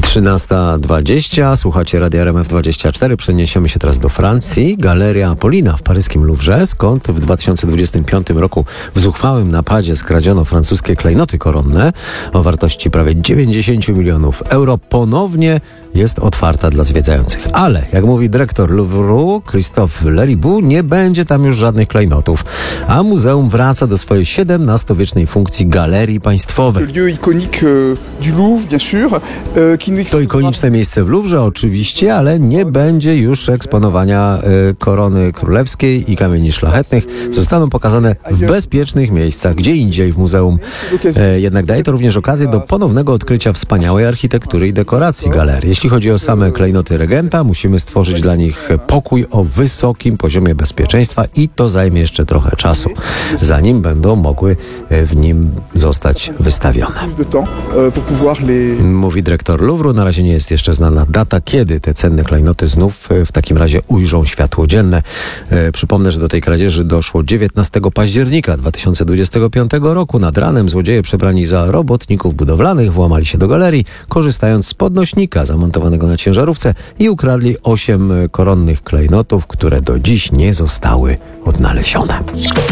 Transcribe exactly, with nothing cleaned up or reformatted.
trzynasta dwadzieścia, słuchacie Radia R M F dwadzieścia cztery. Przeniesiemy się teraz do Francji. Galeria Apollina w paryskim Louvre, skąd w dwa tysiące dwudziestym piątym roku w zuchwałym napadzie skradziono francuskie klejnoty koronne o wartości prawie dziewięćdziesiąt milionów euro, ponownie jest otwarta dla zwiedzających. Ale, jak mówi dyrektor Louvru, Christophe Leriboux, nie będzie tam już żadnych klejnotów, a muzeum wraca do swojej siedemnastowiecznej funkcji galerii państwowej. To ikoniczne miejsce w Louvre oczywiście, ale nie będzie już eksponowania y, korony królewskiej i kamieni szlachetnych. Zostaną pokazane w bezpiecznych miejscach, gdzie indziej w muzeum. E, jednak daje to również okazję do ponownego odkrycia wspaniałej architektury i dekoracji galerii. Jeśli chodzi o same klejnoty regenta, musimy stworzyć dla nich pokój o wysokim poziomie bezpieczeństwa i to zajmie jeszcze trochę czasu, zanim będą mogły w nim zostać wystawione. Mówi dyrektor Louvru. Na razie nie jest jeszcze znana data, kiedy te cenne klejnoty znów w takim razie ujrzą światło dzienne. E, przypomnę, że do tej kradzieży doszło dziewiętnastego października dwa tysiące dwudziestego piątego roku. Nad ranem złodzieje przebrani za robotników budowlanych włamali się do galerii, korzystając z podnośnika zamontowanego na ciężarówce i ukradli osiem koronnych klejnotów, które do dziś nie zostały odnalezione.